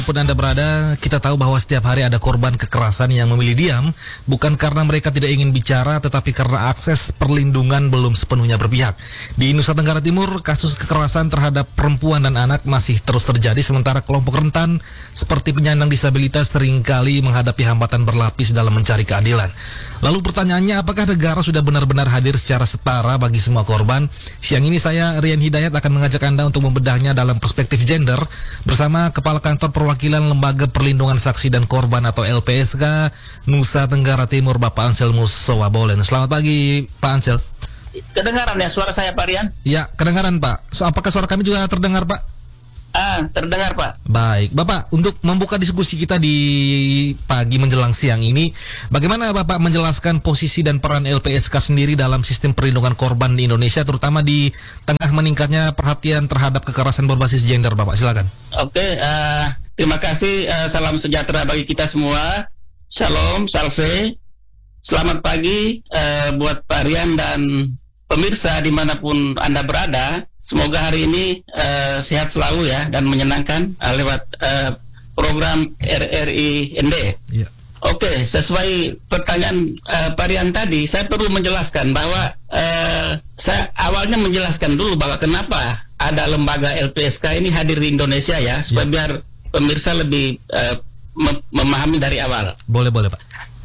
Pun Anda berada, kita tahu bahwa setiap hari ada korban kekerasan yang memilih diam, bukan karena mereka tidak ingin bicara, tetapi karena akses perlindungan belum sepenuhnya berpihak. Di Nusa Tenggara Timur, kasus kekerasan terhadap perempuan dan anak masih terus terjadi, sementara kelompok rentan seperti penyandang disabilitas seringkali menghadapi hambatan berlapis dalam mencari keadilan. Lalu pertanyaannya, apakah negara sudah benar-benar hadir secara setara bagi semua korban? Siang ini saya, Rian Hidayat, akan mengajak Anda untuk membedahnya dalam perspektif gender bersama Kepala Kantor Perwakilan Lembaga Perlindungan Saksi dan Korban atau LPSK Nusa Tenggara Timur, Bapak Anselmus Sowabolen. Selamat pagi, Pak Ansel. Kedengaran ya suara saya, Pak Rian? Ya, kedengaran, Pak. Apakah suara kami juga terdengar, Pak? Terdengar, Pak. Baik, Bapak, untuk membuka diskusi kita di pagi menjelang siang ini, bagaimana Bapak menjelaskan posisi dan peran LPSK sendiri dalam sistem perlindungan korban di Indonesia, terutama di tengah meningkatnya perhatian terhadap kekerasan berbasis gender, Bapak? Silakan. Oke, terima kasih. Salam sejahtera bagi kita semua. Shalom, salve. Selamat pagi buat Pak Rian dan pemirsa dimanapun Anda berada. Semoga hari ini sehat selalu ya dan menyenangkan lewat program RRI ND. Yeah. Oke, sesuai pertanyaan Pak Rian tadi, saya perlu menjelaskan bahwa saya awalnya menjelaskan dulu bahwa kenapa ada lembaga LPSK ini hadir di Indonesia ya, supaya biar pemirsa lebih memahami dari awal. Boleh Pak.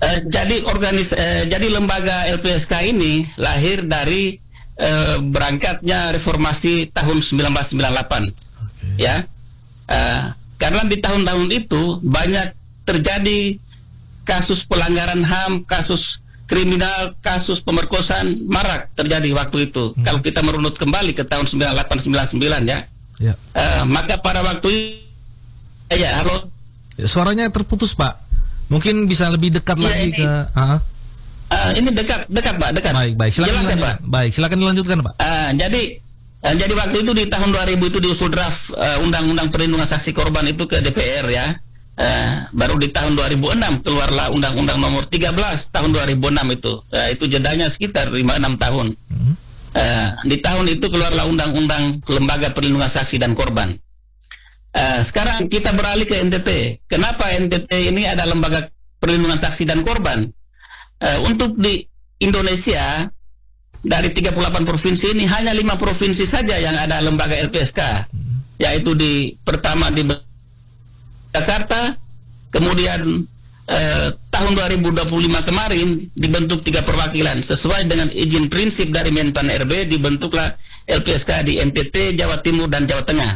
Jadi lembaga LPSK ini lahir dari berangkatnya reformasi tahun 1998. Ya, karena di tahun-tahun itu banyak terjadi kasus pelanggaran HAM, kasus kriminal, kasus pemerkosaan marak terjadi waktu itu. Kalau kita merunut kembali ke tahun 98-99 ya. Maka pada waktu itu halo. Suaranya terputus, Pak. Mungkin bisa lebih dekat lagi ke ini dekat Pak, dekat. Baik. Silakan jelas ya, Pak. Baik, silakan dilanjutkan, Pak. Jadi waktu itu di tahun 2000 itu diusul draft Undang-Undang Perlindungan Saksi Korban itu ke DPR ya. Baru di tahun 2006 keluarlah Undang-Undang Nomor 13 tahun 2006 itu. Itu jedanya sekitar 5-6 tahun. Di tahun itu keluarlah Undang-Undang Lembaga Perlindungan Saksi dan Korban. Sekarang kita beralih ke NTT. Kenapa NTT ini ada Lembaga Perlindungan Saksi dan Korban? Untuk di Indonesia dari 38 provinsi ini hanya 5 provinsi saja yang ada lembaga LPSK, yaitu pertama di Jakarta, kemudian tahun 2025 kemarin dibentuk 3 perwakilan sesuai dengan izin prinsip dari Menpan RB, dibentuklah LPSK di NTT, Jawa Timur dan Jawa Tengah.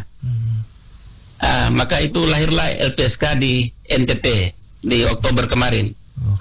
Maka itu lahirlah LPSK di NTT di Oktober kemarin.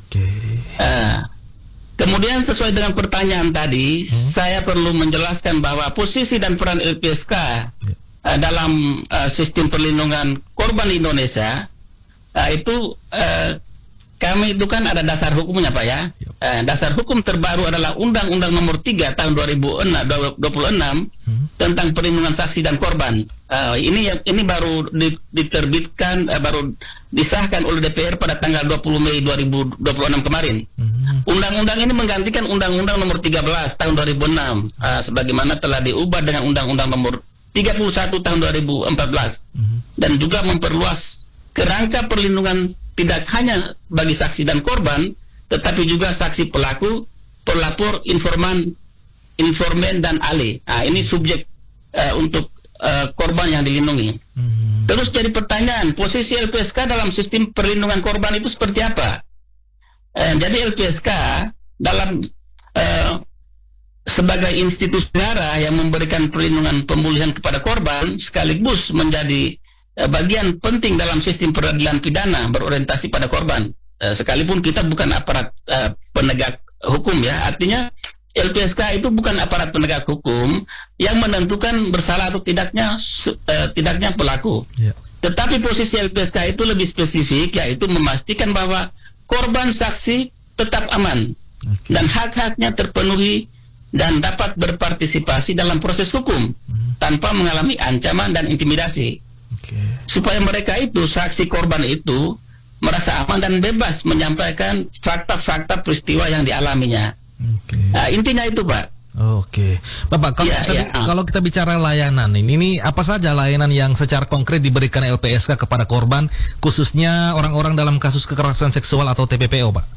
Kemudian sesuai dengan pertanyaan tadi, saya perlu menjelaskan bahwa posisi dan peran LPSK dalam sistem perlindungan korban di Indonesia itu kami itu kan ada dasar hukumnya, Pak ya. Dasar hukum terbaru adalah Undang-Undang Nomor 3 tahun 2026 tentang perlindungan saksi dan korban. Ini baru diterbitkan, baru disahkan oleh DPR pada tanggal 20 Mei 2026 kemarin. Undang-undang ini menggantikan Undang-Undang Nomor 13 tahun 2006 sebagaimana telah diubah dengan Undang-Undang Nomor 31 tahun 2014 dan juga memperluas kerangka perlindungan tidak hanya bagi saksi dan korban, tetapi juga saksi pelaku, pelapor, informan dan ahli. Ini subjek untuk korban yang dilindungi. Terus jadi pertanyaan, posisi LPSK dalam sistem perlindungan korban itu seperti apa? Jadi LPSK dalam sebagai institusi negara yang memberikan perlindungan pemulihan kepada korban sekaligus menjadi bagian penting dalam sistem peradilan pidana berorientasi pada korban. Sekalipun kita bukan aparat penegak hukum ya, artinya LPSK itu bukan aparat penegak hukum yang menentukan bersalah atau tidaknya pelaku. Tetapi posisi LPSK itu lebih spesifik, yaitu memastikan bahwa korban saksi tetap aman dan hak-haknya terpenuhi dan dapat berpartisipasi dalam proses hukum tanpa mengalami ancaman dan intimidasi. Supaya mereka itu, saksi korban itu merasa aman dan bebas menyampaikan fakta-fakta peristiwa yang dialaminya. Intinya itu, Pak. Oke, Bapak, kalau kita bicara layanan ini apa saja layanan yang secara konkret diberikan LPSK kepada korban, khususnya orang-orang dalam kasus kekerasan seksual atau TPPO, Pak?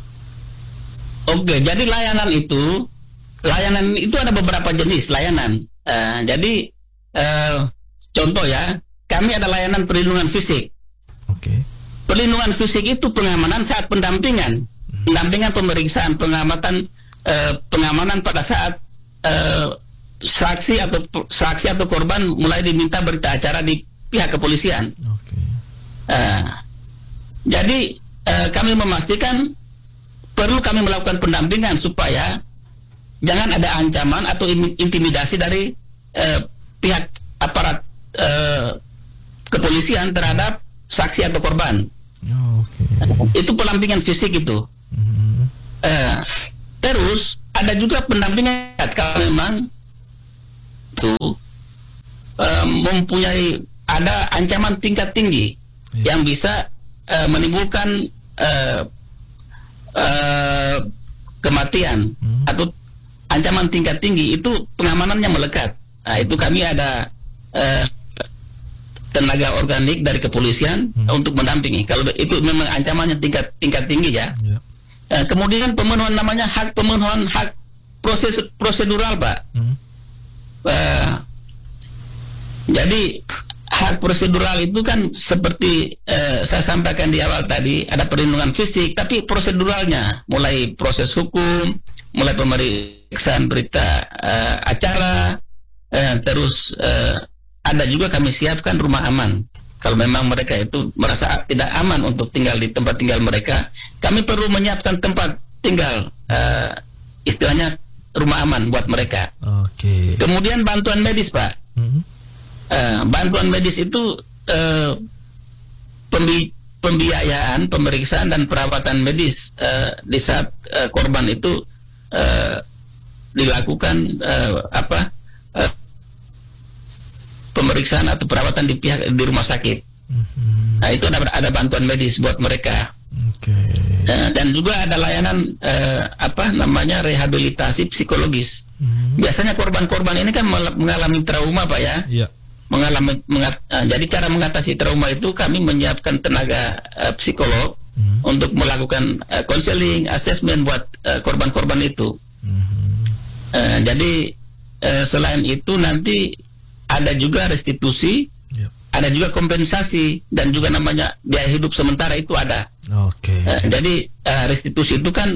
Oke, jadi layanan itu ada beberapa jenis layanan. Jadi contoh ya, kami ada layanan perlindungan fisik. Oke. Perlindungan fisik itu pengamanan saat pendampingan, pemeriksaan, pengamanan pada saat saksi atau korban mulai diminta berita acara di pihak kepolisian. Okay. Jadi kami memastikan perlu kami melakukan pendampingan supaya jangan ada ancaman atau intimidasi dari pihak aparat kepolisian terhadap saksi atau korban. Itu pendampingan fisik itu. Terus ada juga pendampingan kalau memang itu mempunyai ada ancaman tingkat tinggi yang bisa menimbulkan kematian atau ancaman tingkat tinggi, itu pengamanannya melekat. Nah, itu kami ada tenaga organik dari kepolisian untuk mendampingi. Kalau itu memang ancamannya tingkat tinggi ya. Kemudian pemenuhan hak prosedural, Pak. Jadi hak prosedural itu kan seperti saya sampaikan di awal tadi, ada perlindungan fisik, tapi proseduralnya mulai proses hukum, mulai pemeriksaan berita acara, terus ada juga kami siapkan rumah aman. Kalau memang mereka itu merasa tidak aman untuk tinggal di tempat tinggal mereka, kami perlu menyiapkan tempat tinggal, istilahnya rumah aman buat mereka. Oke. Kemudian bantuan medis, Pak. Bantuan medis itu pembiayaan, pemeriksaan dan perawatan medis di saat korban itu dilakukan pemeriksaan atau perawatan di rumah sakit. Nah, itu ada bantuan medis buat mereka. Dan juga ada layanan rehabilitasi psikologis. Biasanya korban-korban ini kan mengalami trauma, Pak ya. Jadi cara mengatasi trauma itu kami menyiapkan tenaga psikolog untuk melakukan konseling, asesmen buat korban-korban itu. Jadi selain itu nanti ada juga restitusi, ada juga kompensasi, dan juga namanya biaya hidup sementara itu ada. Jadi restitusi itu kan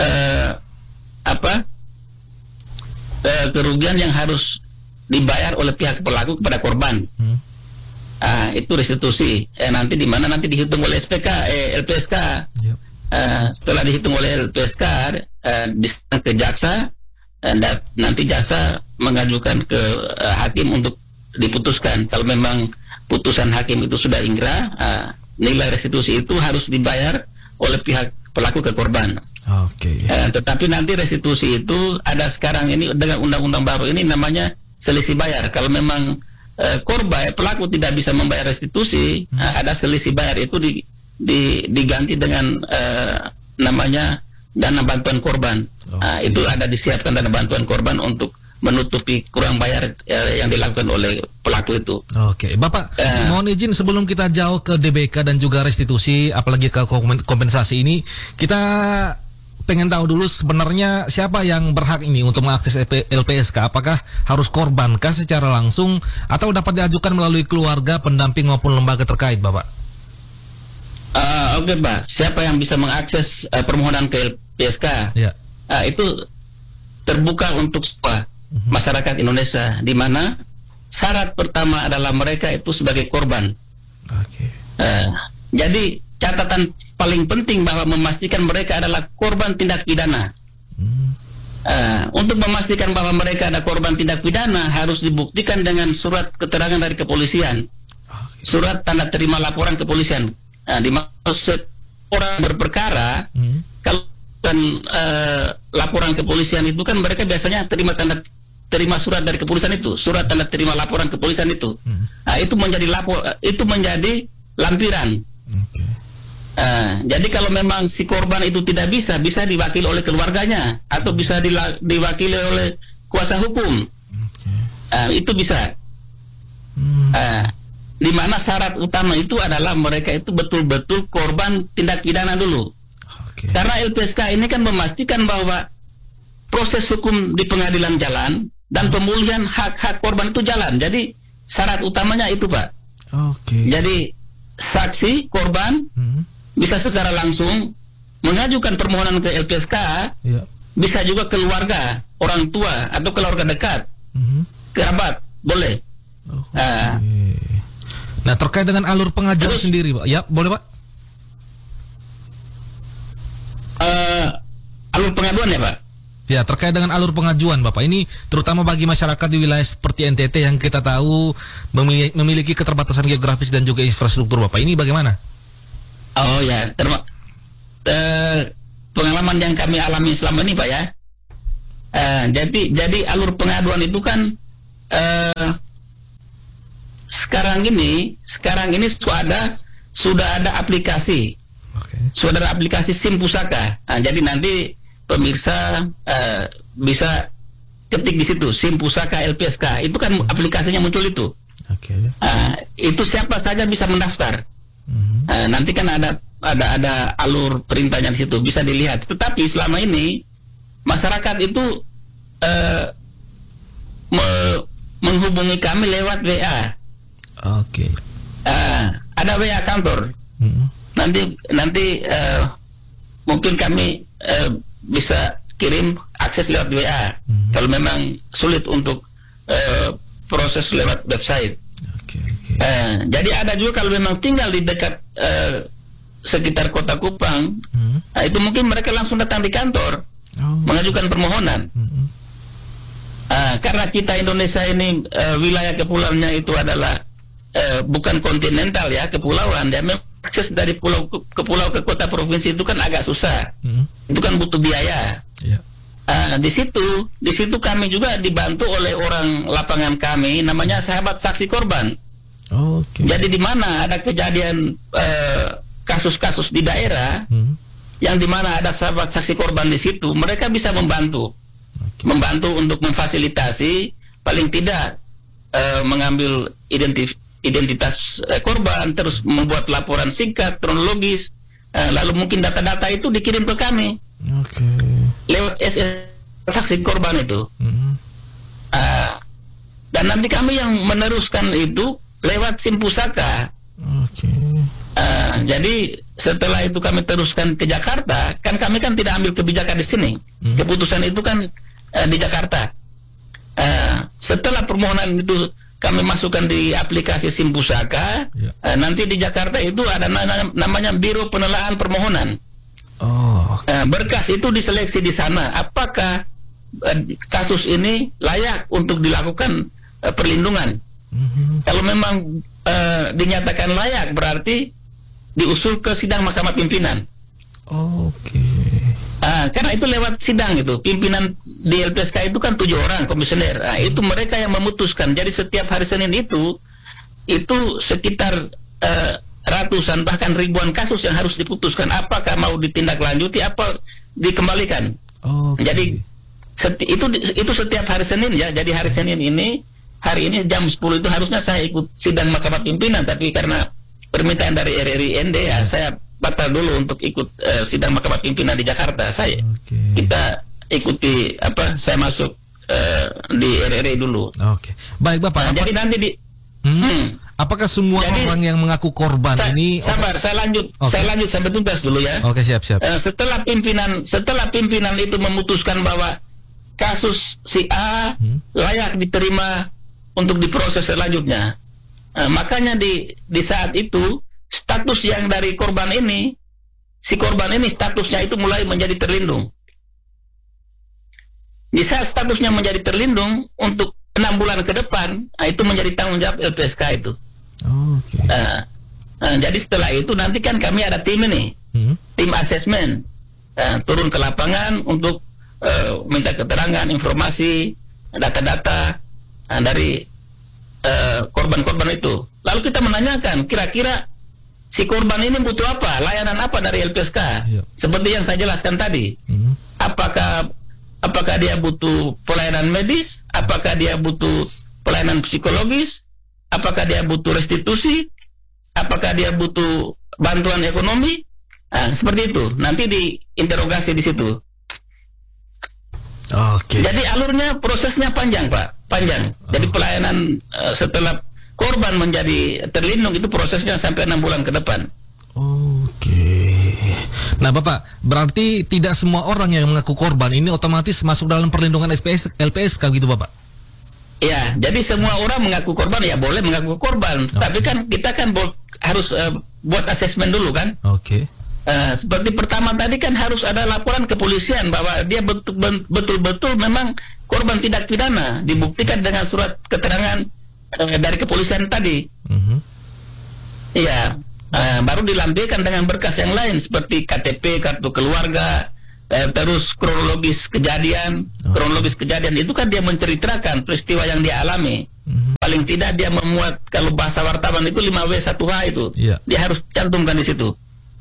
kerugian yang harus dibayar oleh pihak pelaku kepada korban. Itu restitusi. Nanti di mana nanti dihitung oleh LPSK. Setelah dihitung oleh LPSK, diserahkan ke jaksa, dan nanti jaksa mengajukan ke hakim untuk diputuskan. Kalau memang putusan hakim itu sudah inkrah, nilai restitusi itu harus dibayar oleh pihak pelaku ke korban. Tetapi nanti restitusi itu ada sekarang ini dengan undang-undang baru ini namanya selisih bayar. Kalau memang pelaku tidak bisa membayar restitusi, ada selisih bayar itu diganti dengan namanya dana bantuan korban. Itu ada disiapkan dana bantuan korban untuk menutupi kurang bayar yang dilakukan oleh pelaku itu. Bapak, mohon izin sebelum kita jauh ke DBK dan juga restitusi, apalagi ke kompensasi ini, kita pengen tahu dulu sebenarnya siapa yang berhak ini untuk mengakses LPSK. Apakah harus korbankah secara langsung atau dapat diajukan melalui keluarga, pendamping maupun lembaga terkait, Bapak? Pak. Siapa yang bisa mengakses permohonan ke LPSK? Itu terbuka untuk semua masyarakat Indonesia, di mana syarat pertama adalah mereka itu sebagai korban. Jadi catatan paling penting bahwa memastikan mereka adalah korban tindak pidana. Untuk memastikan bahwa mereka ada korban tindak pidana harus dibuktikan dengan surat keterangan dari kepolisian, surat tanda terima laporan kepolisian. Di maksud orang berperkara, kalau laporan kepolisian itu kan mereka biasanya terima surat dari kepolisian itu, surat tanda terima laporan kepolisian itu. Itu menjadi lampiran. Jadi kalau memang si korban itu tidak bisa diwakili oleh keluarganya atau bisa diwakili oleh kuasa hukum. Itu bisa. Di mana syarat utama itu adalah mereka itu betul-betul korban tindak pidana dulu. Karena LPSK ini kan memastikan bahwa proses hukum di pengadilan jalan dan pemulihan hak-hak korban itu jalan. Jadi syarat utamanya itu, Pak. Jadi saksi korban bisa secara langsung mengajukan permohonan ke LPSK, bisa juga keluarga, orang tua atau keluarga dekat, kerabat, boleh. Nah, terkait dengan alur pengajuan sendiri, Pak. Ya, boleh, Pak? Alur pengaduan ya, Pak? Ya, terkait dengan alur pengajuan, Bapak. Ini terutama bagi masyarakat di wilayah seperti NTT yang kita tahu memiliki keterbatasan geografis dan juga infrastruktur, Bapak. Ini bagaimana? Oh ya, pengalaman yang kami alami selama ini, Pak ya. Jadi alur pengaduan itu kan sekarang ini sudah ada aplikasi, sudah ada aplikasi SIM Pusaka. Jadi nanti pemirsa bisa ketik di situ SIM Pusaka LPSK. Itu kan aplikasinya muncul itu. Itu siapa saja bisa mendaftar. Nanti kan ada alur perintahnya di situ, bisa dilihat. Tetapi selama ini masyarakat itu menghubungi kami lewat WA. Ada WA kantor. Nanti mungkin kami bisa kirim akses lewat WA. Kalau memang sulit untuk proses lewat website. Jadi ada juga kalau memang tinggal di dekat sekitar Kota Kupang, itu mungkin mereka langsung datang di kantor mengajukan permohonan. Karena kita Indonesia ini wilayah kepulauannya itu adalah bukan kontinental ya, kepulauan. Dan akses dari pulau ke pulau ke kota provinsi itu kan agak susah. Itu kan butuh biaya. Di situ kami juga dibantu oleh orang lapangan kami, namanya sahabat saksi korban. Jadi di mana ada kejadian kasus-kasus di daerah, yang di mana ada sahabat saksi korban di situ, mereka bisa membantu untuk memfasilitasi, paling tidak mengambil identitas korban, terus membuat laporan singkat, kronologis, lalu mungkin data-data itu dikirim ke kami lewat saksi korban itu. Dan nanti kami yang meneruskan itu lewat SIM Pusaka. Jadi setelah itu kami teruskan ke Jakarta, kan kami kan tidak ambil kebijakan di sini. Keputusan itu kan di Jakarta. Setelah permohonan itu kami masukkan di aplikasi SIM Pusaka, nanti di Jakarta itu ada namanya Biro Penelaahan Permohonan. Berkas itu diseleksi di sana. Apakah kasus ini layak untuk dilakukan perlindungan? Kalau memang dinyatakan layak, berarti diusul ke sidang Mahkamah Pimpinan. Karena itu lewat sidang itu. Pimpinan di LPSK itu kan 7 orang komisioner. Itu mereka yang memutuskan. Jadi setiap hari Senin itu sekitar ratusan bahkan ribuan kasus yang harus diputuskan. Apakah mau ditindaklanjuti, apa dikembalikan. Jadi itu setiap hari Senin ya. Jadi hari Senin ini, hari ini jam 10 itu harusnya saya ikut sidang Mahkamah Pimpinan, tapi karena permintaan dari RRI ND ya, saya batal dulu untuk ikut sidang Mahkamah Pimpinan di Jakarta. Kita ikuti saya masuk di RRI dulu. Baik Bapak. Jadi nanti apakah semua orang yang mengaku korban ini? Sabar, saya lanjut sampai tuntas dulu ya. Siap. Setelah pimpinan itu memutuskan bahwa kasus si A layak diterima untuk diproses selanjutnya, makanya di saat itu status yang dari korban ini, si korban ini statusnya itu mulai menjadi terlindung. Di saat statusnya menjadi terlindung untuk 6 bulan ke depan, itu menjadi tanggung jawab LPSK itu. Jadi setelah itu nanti kan kami ada tim ini, tim asesmen, turun ke lapangan untuk minta keterangan, informasi, data-data dari korban-korban itu. Lalu kita menanyakan, kira-kira si korban ini butuh apa, layanan apa dari LPSK. Seperti yang saya jelaskan tadi. Apakah dia butuh pelayanan medis, apakah dia butuh pelayanan psikologis, apakah dia butuh restitusi, apakah dia butuh bantuan ekonomi. Nah, seperti itu. Nanti diinterogasi di situ. Oke. Jadi alurnya, prosesnya panjang, Pak. Panjang. Jadi pelayanan setelah korban menjadi terlindung itu prosesnya sampai 6 bulan ke depan. Oke. Nah, Bapak, berarti tidak semua orang yang mengaku korban ini otomatis masuk dalam perlindungan LPSK gitu, Bapak? Ya, jadi semua orang mengaku korban ya boleh mengaku korban. Tapi kan kita kan harus buat asesmen dulu kan. Oke. Seperti pertama tadi kan harus ada laporan kepolisian bahwa dia betul-betul memang korban tindak pidana, dibuktikan dengan surat keterangan dari kepolisian tadi. Iya, baru dilampirkan dengan berkas yang lain seperti KTP, kartu keluarga, terus kronologis kejadian. Kronologis kejadian itu kan dia menceritakan peristiwa yang dia alami. Paling tidak dia memuat, kalau bahasa wartawan itu 5W1H itu. Dia harus cantumkan di situ.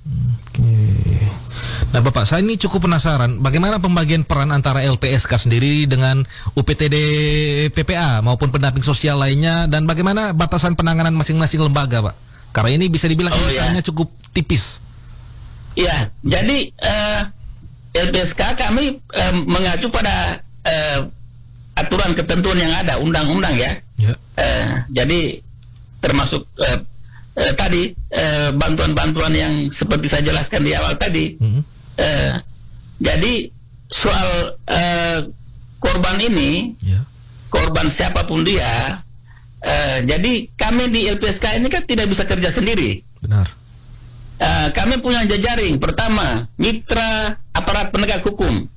Nah, Bapak, saya ini cukup penasaran bagaimana pembagian peran antara LPSK sendiri dengan UPTD PPA maupun pendamping sosial lainnya, dan bagaimana batasan penanganan masing-masing lembaga, Pak? Karena ini bisa dibilang misalnya cukup tipis. Iya, jadi LPSK kami mengacu pada aturan ketentuan yang ada, undang-undang ya. Jadi termasuk tadi bantuan-bantuan yang seperti saya jelaskan di awal tadi. Jadi soal korban ini, korban siapapun dia, jadi kami di LPSK ini kan tidak bisa kerja sendiri. Benar. Kami punya jejaring. Pertama, mitra aparat penegak hukum,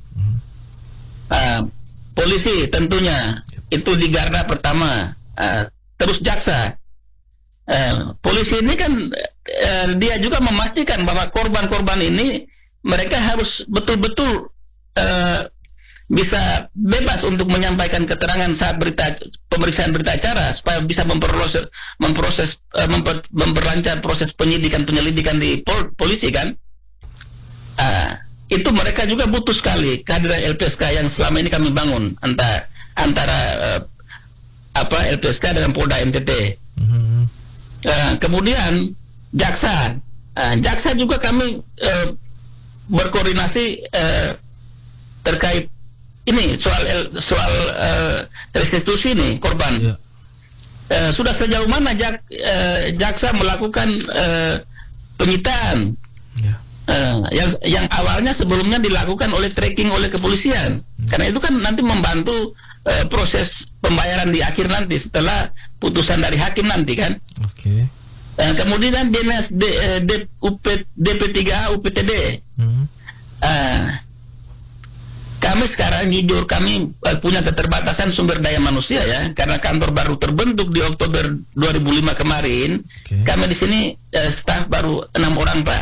polisi tentunya itu di garda pertama, terus jaksa. Polisi ini kan dia juga memastikan bahwa korban-korban ini mereka harus betul-betul bisa bebas untuk menyampaikan keterangan saat pemeriksaan berita acara supaya bisa memperlancar proses penyelidikan di polisi kan. Itu mereka juga butuh sekali kehadiran LPSK yang selama ini kami bangun antara LPSK dengan Polda NTT. Kemudian jaksa, jaksa juga kami berkoordinasi terkait ini soal restitusi nih korban. Sudah sejauh mana jaksa melakukan penyitaan yang awalnya sebelumnya dilakukan oleh tracking oleh kepolisian, karena itu kan nanti membantu proses pembayaran di akhir nanti setelah putusan dari hakim nanti kan. Kemudian dinas DP3A UPTD. Kami sekarang jujur kami punya keterbatasan sumber daya manusia ya, karena kantor baru terbentuk di Oktober 2005 kemarin. Kami di sini staf baru 6 orang, Pak.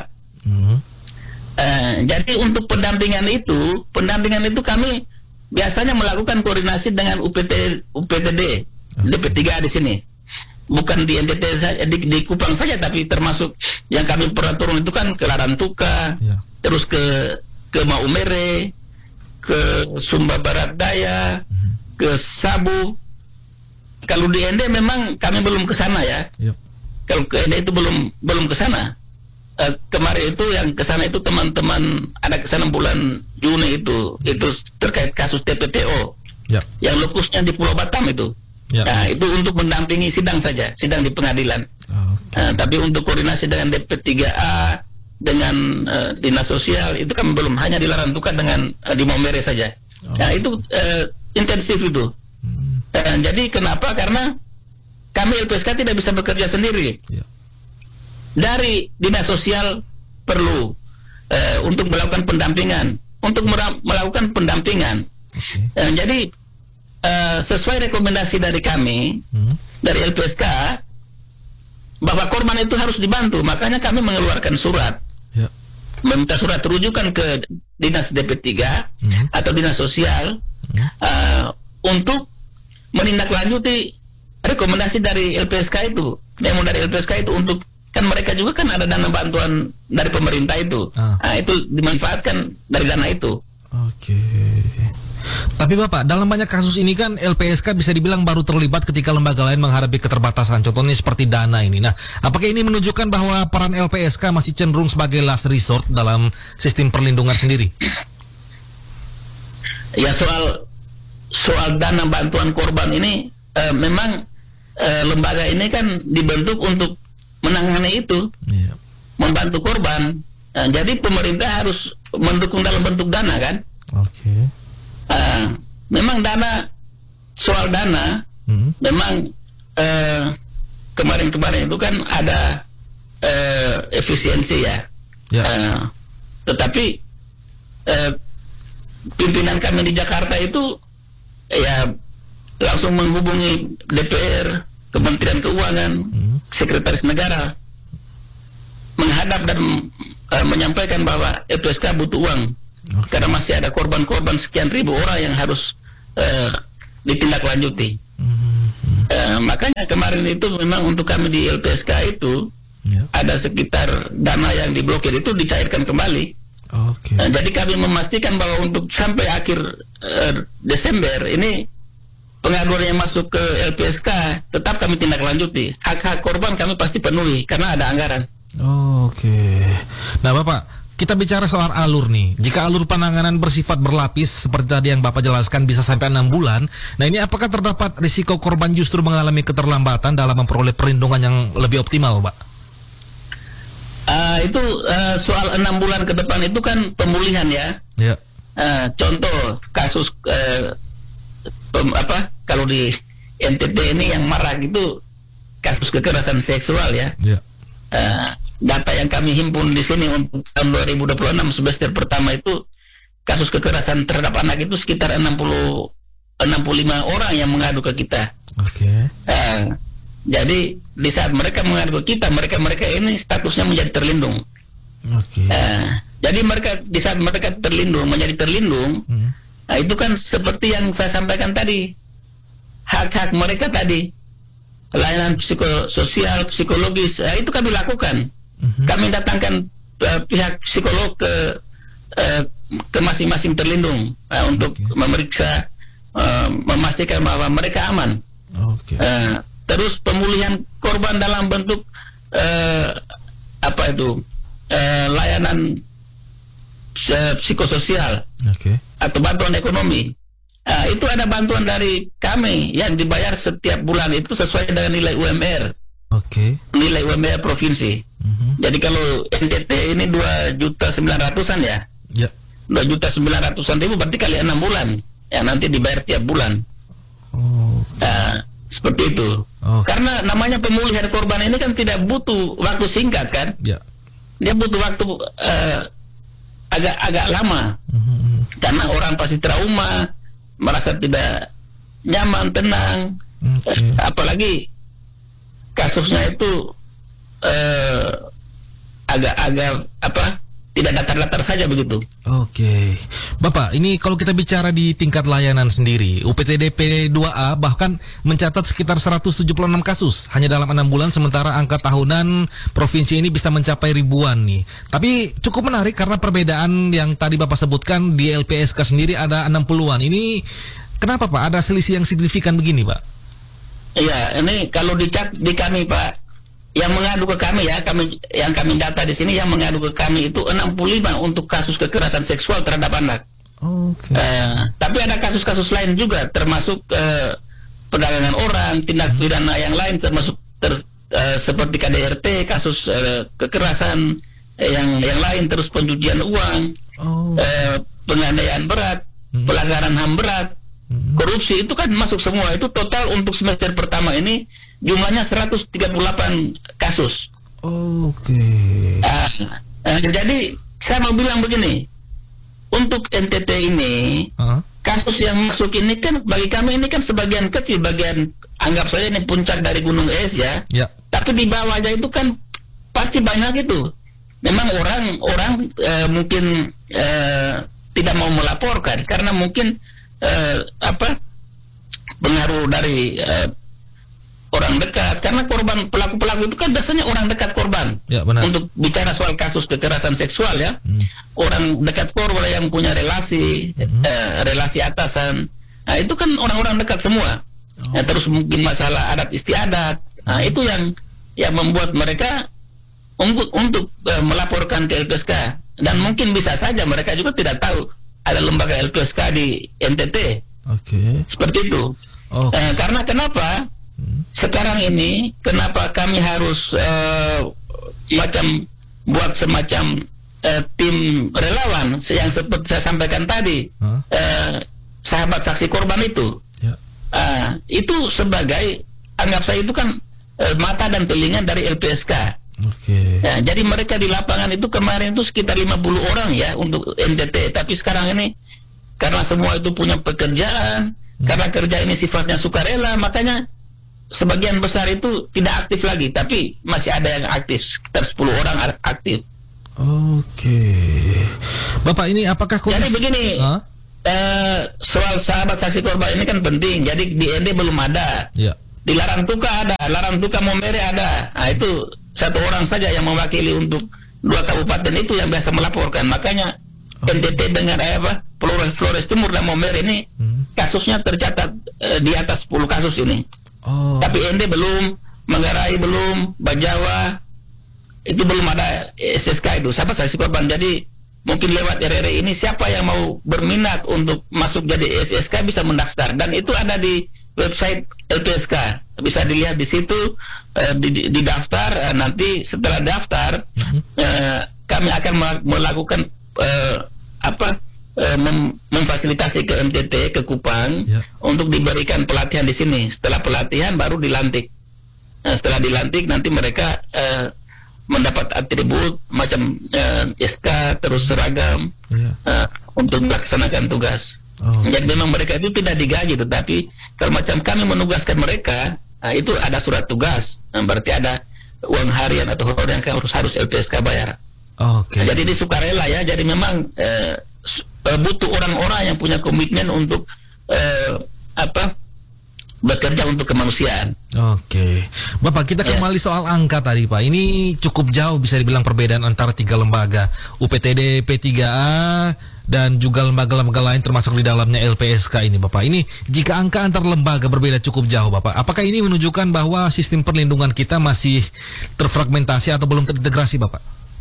Jadi untuk pendampingan itu kami biasanya melakukan koordinasi dengan UPTD DP3 di sini. Bukan di NTT saja, di Kupang saja, tapi termasuk yang kami pernah turun itu kan ke Larantuka, terus ke Maumere, ke Sumba Barat Daya, ke Sabu. Kalau di ND memang kami belum ke sana ya. Kalau ke ND itu belum ke sana. Kemarin itu yang ke sana itu teman-teman ada ke sana bulan Juni itu terkait kasus TPTO. Yang lokusnya di Pulau Batam itu. Nah, itu untuk mendampingi sidang saja, sidang di pengadilan. Tapi untuk koordinasi dengan DP3A, dengan dinas sosial itu kan belum, hanya di Larantuka dengan di Maumere saja. Nah, itu intensif itu. Jadi kenapa? Karena kami LPSK tidak bisa bekerja sendiri. Dari dinas sosial perlu untuk melakukan pendampingan, jadi sesuai rekomendasi dari kami, dari LPSK, bahwa korban itu harus dibantu. Makanya kami mengeluarkan surat, meminta surat rujukan ke dinas DP3 atau dinas sosial untuk menindaklanjuti rekomendasi dari LPSK itu, memo dari LPSK itu, untuk kan mereka juga kan ada dana bantuan dari pemerintah itu. Nah, itu dimanfaatkan dari dana itu. Oke. Tapi Bapak, dalam banyak kasus ini kan LPSK bisa dibilang baru terlibat ketika lembaga lain menghadapi keterbatasan. Contohnya seperti dana ini. Nah, apakah ini menunjukkan bahwa peran LPSK masih cenderung sebagai last resort dalam sistem perlindungan sendiri? Ya, soal dana bantuan korban ini memang lembaga ini kan dibentuk untuk menangani itu, membantu korban. Jadi pemerintah harus mendukung dalam bentuk dana kan? Oke. Memang soal dana, memang kemarin-kemarin itu kan ada efisiensi ya. Tetapi pimpinan kami di Jakarta itu ya langsung menghubungi DPR, Kementerian Keuangan, Sekretaris Negara, menghadap dan menyampaikan bahwa LPSK butuh uang. Karena masih ada korban-korban sekian ribu orang yang harus ditindaklanjuti. Makanya kemarin itu memang untuk kami di LPSK itu ada sekitar dana yang diblokir itu dicairkan kembali. Jadi kami memastikan bahwa untuk sampai akhir Desember ini pengaduan yang masuk ke LPSK tetap kami tindaklanjuti. Hak-hak korban kami pasti penuhi karena ada anggaran. Nah Bapak, kita bicara soal alur nih. Jika alur penanganan bersifat berlapis seperti tadi yang Bapak jelaskan bisa sampai 6 bulan. Nah ini apakah terdapat risiko korban justru mengalami keterlambatan dalam memperoleh perlindungan yang lebih optimal, Pak? Itu soal 6 bulan ke depan itu kan pemulihan ya. Contoh kasus kalau di NTT ini yang marak itu kasus kekerasan seksual ya. Data yang kami himpun di sini untuk tahun 2026 semester pertama itu kasus kekerasan terhadap anak itu sekitar 65 orang yang mengadu ke kita. Jadi di saat mereka mengadu ke kita, mereka ini statusnya menjadi terlindung. Jadi di saat mereka menjadi terlindung, nah itu kan seperti yang saya sampaikan tadi, hak-hak mereka tadi, layanan psikososial, psikologis, itu kami lakukan. Kami datangkan pihak psikolog ke masing-masing terlindung untuk memeriksa, memastikan bahwa mereka aman. Terus pemulihan korban dalam bentuk layanan psikososial atau bantuan ekonomi. Itu ada bantuan dari kami yang dibayar setiap bulan itu sesuai dengan nilai UMR. Nilai UMR provinsi. Jadi kalau NTT ini 2.900.000-an ya. 2.900.000 berarti kali 6 bulan. Yang nanti dibayar tiap bulan. Seperti itu. Karena namanya pemulihan korban ini kan tidak butuh waktu singkat kan. Dia butuh waktu agak lama. Karena orang pasti trauma, merasa tidak nyaman, tenang. Apalagi kasusnya itu agak tidak datar-datar saja begitu. Bapak, ini kalau kita bicara di tingkat layanan sendiri, UPTDP 2A bahkan mencatat sekitar 176 kasus hanya dalam 6 bulan, sementara angka tahunan provinsi ini bisa mencapai ribuan nih. Tapi cukup menarik karena perbedaan yang tadi Bapak sebutkan di LPSK sendiri ada 60-an. Ini kenapa Pak ada selisih yang signifikan begini, Pak? Iya, ini kalau di kami Pak, yang mengadu ke kami ya, yang kami data di sini yang mengadu ke kami itu 65 untuk kasus kekerasan seksual terhadap anak. Tapi ada kasus-kasus lain juga, termasuk perdagangan orang, tindak pidana yang lain, termasuk seperti KDRT, kasus kekerasan yang lain, terus pencucian uang, penganiayaan berat, pelanggaran HAM berat, korupsi itu kan masuk semua. Itu total untuk semester pertama ini jumlahnya 138 kasus. Jadi saya mau bilang begini, untuk NTT ini kasus yang masuk ini kan bagi kami ini kan sebagian kecil, bagian anggap saja ini puncak dari gunung es ya. Tapi di bawahnya itu kan pasti banyak itu. Memang orang mungkin tidak mau melaporkan karena mungkin pengaruh dari orang dekat, karena korban pelaku-pelaku itu kan biasanya orang dekat korban. Ya, benar. Untuk bicara soal kasus kekerasan seksual ya, orang dekat korban yang punya relasi, relasi atasan, nah itu kan orang-orang dekat semua. Ya, terus mungkin masalah adat istiadat, nah itu yang membuat mereka untuk melaporkan ke LPSK, dan mungkin bisa saja mereka juga tidak tahu ada lembaga LPSK di NTT. Seperti itu. Karena kenapa? Sekarang ini kenapa kami harus buat semacam tim relawan yang seperti saya sampaikan tadi, sahabat saksi korban itu, itu sebagai, anggap saya itu kan mata dan telinga dari LPSK. Ya, jadi mereka di lapangan itu kemarin itu sekitar 50 orang ya untuk NTT, tapi sekarang ini karena semua itu punya pekerjaan, karena kerja ini sifatnya sukarela, makanya sebagian besar itu tidak aktif lagi, tapi masih ada yang aktif, sekitar 10 orang aktif. Bapak ini apakah jadi begini, soal sahabat saksi korban ini kan penting. Jadi di ND belum ada, di Larang Tuka ada, Larang Tuka Momere ada. Nah itu satu orang saja yang mewakili untuk 2 kabupaten itu yang biasa melaporkan. Makanya NTT dengan Flores Timur dan Momere ini kasusnya tercatat di atas 10 kasus ini. Tapi ND belum, Manggarai belum, Bajawa itu belum ada SSK itu, sahabat saksi korban. Jadi mungkin lewat RRI ini siapa yang mau berminat untuk masuk jadi SSK bisa mendaftar, dan itu ada di website LPSK, bisa dilihat di situ, didaftar. Nanti setelah daftar kami akan melakukan memfasilitasi ke NTT, ke Kupang, untuk diberikan pelatihan di sini. Setelah pelatihan baru dilantik. Setelah dilantik nanti mereka mendapat atribut macam SK, terus seragam untuk melaksanakan tugas. Jadi memang mereka itu tidak digaji, tetapi kalau macam kami menugaskan mereka, itu ada surat tugas, berarti ada uang harian atau harian yang harus LPSK bayar. Jadi ini sukarela ya. Jadi memang butuh orang-orang yang punya komitmen untuk bekerja untuk kemanusiaan. Bapak, kita kembali soal angka tadi Pak. Ini cukup jauh bisa dibilang perbedaan antara 3 lembaga, UPTD, P3A, dan juga lembaga-lembaga lain termasuk di dalamnya LPSK ini Bapak. Ini jika angka antar lembaga berbeda cukup jauh Bapak, apakah ini menunjukkan bahwa sistem perlindungan kita masih terfragmentasi atau belum terintegrasi Bapak?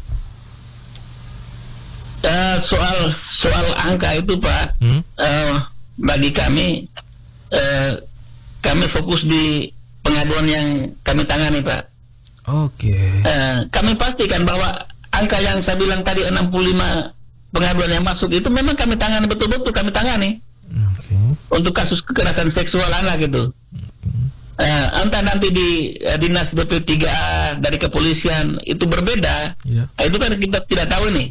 Soal angka itu Pak, bagi kami fokus di pengaduan yang kami tangani Pak. Kami pastikan bahwa angka yang saya bilang tadi 65 pengaduan yang masuk itu memang kami tangani, betul-betul kami tangani. Untuk kasus kekerasan seksual anak itu. Entah nanti di dinas BP3A dari kepolisian itu berbeda, itu kan kita tidak tahu nih.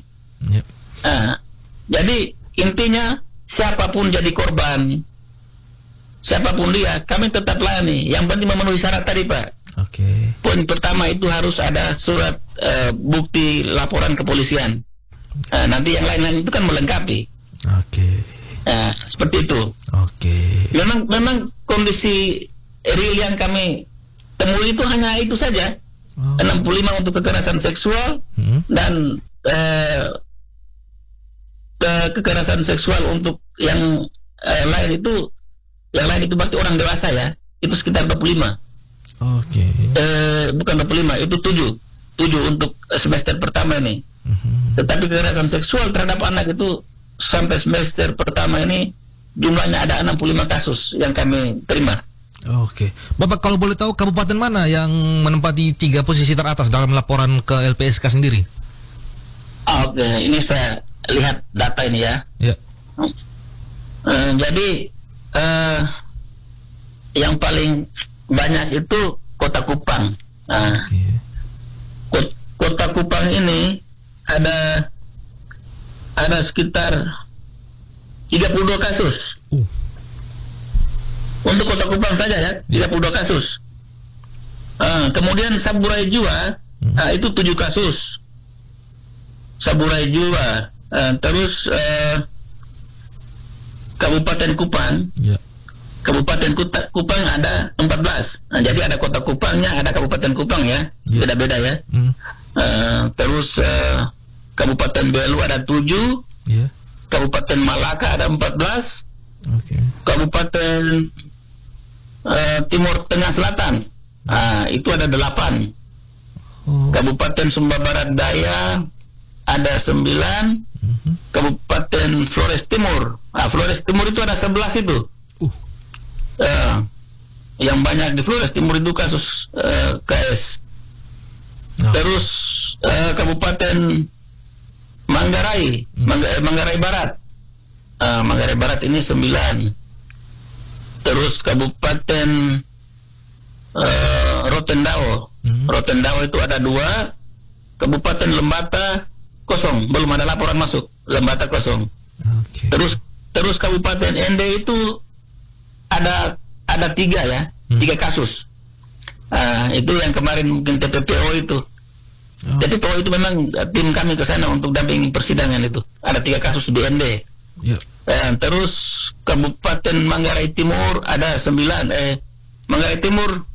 Jadi intinya siapapun jadi korban, siapapun dia, kami tetap layani. Yang penting memenuhi syarat tadi Pak. Poin pertama itu harus ada surat bukti laporan kepolisian. Nanti yang lain-lain itu kan melengkapi. Seperti itu. Memang kondisi real yang kami temui itu hanya itu saja. 65 untuk kekerasan seksual dan kekerasan seksual untuk yang lain itu berarti orang dewasa ya, itu sekitar 25. Bukan 25, itu 7 untuk semester pertama ini. Tetapi kekerasan seksual terhadap anak itu sampai semester pertama ini jumlahnya ada 65 kasus yang kami terima. Bapak kalau boleh tahu kabupaten mana yang menempati 3 posisi teratas dalam laporan ke LPSK sendiri? Ini saya lihat data ini ya. Jadi yang paling banyak itu Kota Kupang. Kota Kupang ini ada sekitar 32 kasus. Untuk Kota Kupang saja ya, 32 kasus. Kemudian Saburai Jua itu 7 kasus. Saburai Jua. Terus Kabupaten Kupang Kabupaten Kupang ada 14. Nah, jadi ada kota Kupangnya, ada Kabupaten Kupang ya, beda-beda ya. Terus Kabupaten Belu ada 7, Kabupaten Malaka ada 14, Kabupaten Timur Tengah Selatan, itu ada 8. Kabupaten Sumba Barat Daya ada 9, Kabupaten Flores Timur, Flores Timur itu ada 11 itu. Yang banyak di Flores Timur itu kasus KS. Terus Kabupaten Manggarai, Manggarai Barat, Manggarai Barat ini 9. Terus Kabupaten Rotendao, Rotendao itu ada 2. Kabupaten Lembata kosong, belum ada laporan masuk, Lembata kosong. Terus Kabupaten Ende itu ada 3 ya, 3 kasus. Itu yang kemarin mungkin TPPO itu. TPPO itu memang tim kami ke sana untuk dampingi persidangan itu. Ada 3 kasus di ND. Terus Kabupaten Manggarai Timur ada 9. Manggarai Timur